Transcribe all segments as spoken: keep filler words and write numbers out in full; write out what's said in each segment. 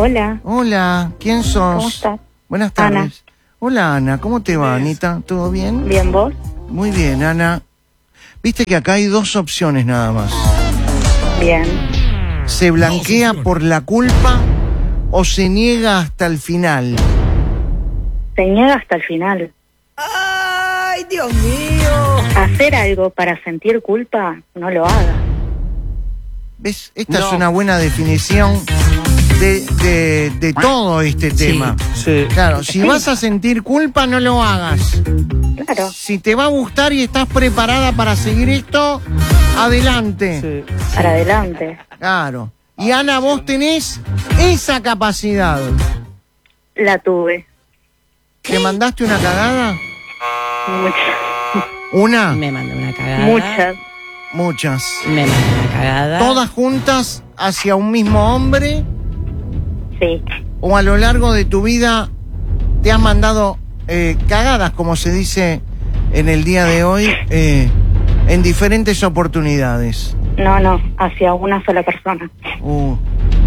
Hola. Hola, ¿quién sos? ¿Cómo estás? Buenas tardes. Ana. Hola, Ana, ¿cómo te va, Anita? ¿Todo bien? Bien, ¿vos? Muy bien, Ana. Viste que acá hay dos opciones nada más. Bien. ¿Se blanquea por la culpa o se niega hasta el final? Se niega hasta el final. ¡Ay, Dios mío! Hacer algo para sentir culpa, no lo haga. ¿Ves? Esta No. es una buena definición de, de, de todo este tema. Sí. Claro, si Sí. vas a sentir culpa, no lo hagas. Claro. Si te va a gustar y estás preparada para seguir esto, adelante. Sí. Para adelante. Claro. Y Ana, vos tenés esa capacidad. La tuve. ¿Te mandaste una cagada? Muchas. ¿Una? Me mandó una cagada. Muchas. Muchas. Me mandó una cagada. ¿Todas juntas hacia un mismo hombre? Sí. ¿O a lo largo de tu vida te has mandado eh, cagadas, como se dice en el día de hoy, eh, en diferentes oportunidades? No, no. Hacia una sola persona. Uh.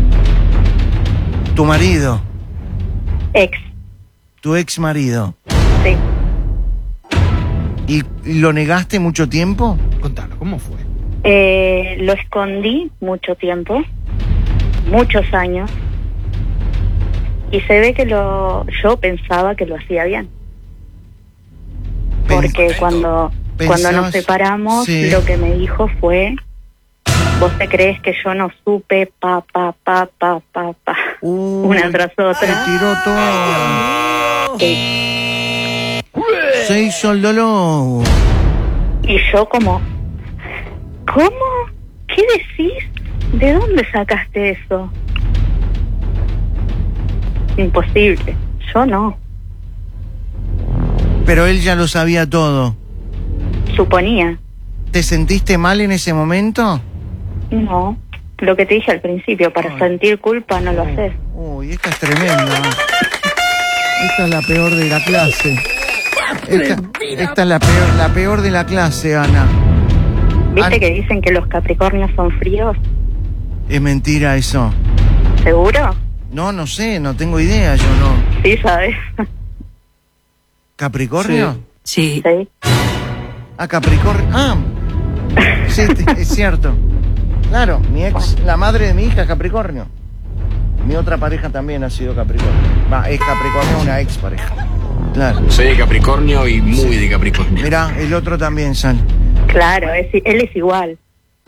Tu marido, Ex. tu ex marido. Sí. ¿Y lo negaste mucho tiempo? Contalo, ¿cómo fue? Eh, lo escondí mucho tiempo. Muchos años. Y se ve que lo... Yo pensaba que lo hacía bien. Porque Pens- cuando, pensabas- cuando nos separamos, sí. lo que me dijo fue: ¿vos te crees que yo no supe pa, pa, pa, pa, pa, pa? Uh, Una tras Se otra. tiró todo. Sí. Se hizo el dolor. Y yo como, ¿cómo? ¿Qué decís? ¿De dónde sacaste eso? Imposible. Yo no. Pero él ya lo sabía todo. Suponía. ¿Te sentiste mal en ese momento? No. Lo que te dije al principio, para Ay. sentir culpa no lo haces. Uy, esta es tremenda. Esta es la peor de la clase. Esta, esta es la peor, la peor de la clase, Ana. ¿Viste An- que dicen que los capricornios son fríos? Es mentira eso. ¿Seguro? No, no sé, no tengo idea, yo no. Sí, sabes. ¿Capricornio? Sí. Sí. Ah, Capricornio. Ah, sí, t- es cierto. Claro, mi ex, la madre de mi hija es Capricornio. Mi otra pareja también ha sido Capricornio. Va, es Capricornio, una ex pareja. Claro. Soy de Capricornio y muy de Capricornio. Mirá, el otro también, San. Claro, es, él es igual.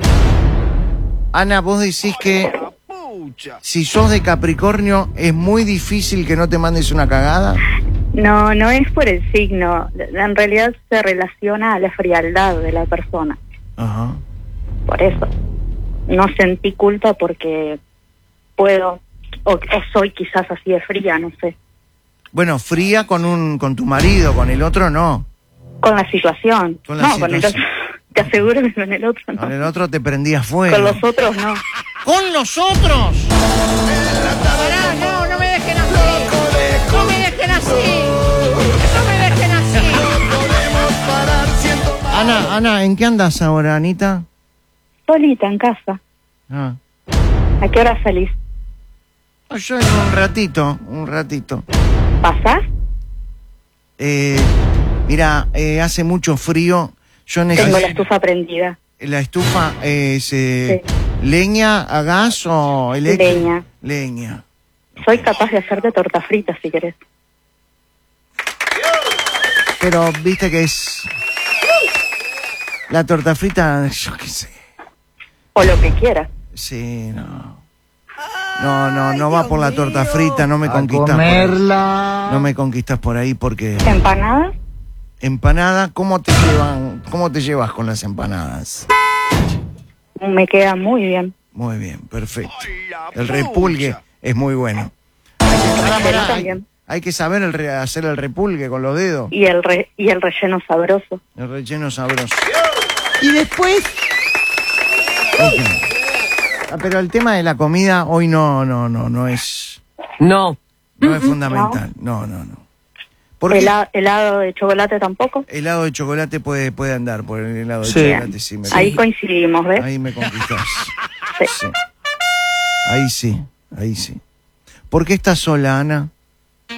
Ana, vos decís que si sos de Capricornio es muy difícil que no te mandes una cagada. No, no es por el signo. En realidad se relaciona a la frialdad de la persona. Ajá. Por eso. No sentí culpa porque puedo, o, o soy quizás así de fría, no sé. Bueno, fría con un con tu marido, con el otro no. Con la situación. Con la no, con el situación. otro. Te aseguro que con el otro no. Con el otro te prendías fuego. Con los otros no. ¡Con los otros! Pará, no, no me dejen así. No me dejen así. No me dejen así. Ana, Ana, ¿en qué andas ahora, Anita? Solita en casa. Ah. ¿A qué hora salís? Ah, yo en un ratito, un ratito. ¿Pasás? Eh, mira, eh, hace mucho frío. Yo Tengo la necesito... estufa prendida. ¿La estufa es eh, Sí. leña a gas o eléctrica? Leña. Leña. Soy capaz de hacerte torta frita si querés. Pero viste que es... La torta frita, yo qué sé. O lo que quieras. Sí, no. No, no, no va por la torta frita, no me A conquistas por ahí. comerla. No me conquistas por ahí porque... ¿Empanadas? Empanada, ¿cómo te llevan, cómo te llevas con las empanadas? Me queda muy bien. Muy bien, perfecto. El repulgue es muy bueno. Relleno Pará, hay, también. hay que saber el re- hacer el repulgue con los dedos. Y el, re- y el relleno sabroso. El relleno sabroso. Y después, Ok. Ah, pero el tema de la comida hoy no, no, no, no es, no. no es fundamental. No, no, no. Porque Hela- helado de chocolate tampoco. helado de chocolate puede, puede andar por el helado de Sí. chocolate, sí. Me, Ahí coincidimos, ¿ves? ahí me conquistás. Sí. Sí. Ahí sí, ahí sí. ¿Por qué estás sola, Ana?